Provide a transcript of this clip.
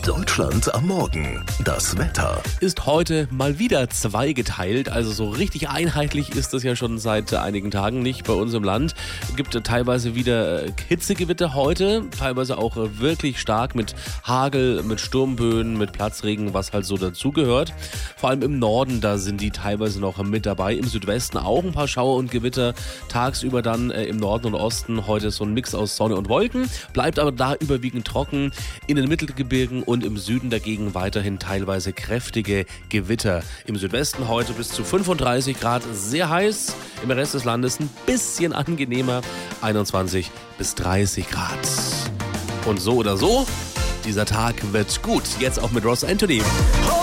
Deutschland am Morgen. Das Wetter ist heute mal wieder zweigeteilt. Also so richtig einheitlich ist das ja schon seit einigen Tagen nicht bei uns im Land. Es gibt teilweise wieder Hitzegewitter heute, teilweise auch wirklich stark mit Hagel, mit Sturmböen, mit Platzregen, was halt so dazugehört. Vor allem im Norden, da sind die teilweise noch mit dabei. Im Südwesten auch ein paar Schauer und Gewitter. Tagsüber dann im Norden und Osten heute so ein Mix aus Sonne und Wolken. Bleibt aber da überwiegend trocken. In den Mittelgebirgen und im Süden dagegen weiterhin teilweise kräftige Gewitter. Im Südwesten heute bis zu 35 Grad, sehr heiß. Im Rest des Landes ein bisschen angenehmer, 21 bis 30 Grad. Und so oder so, dieser Tag wird gut. Jetzt auch mit Ross Anthony.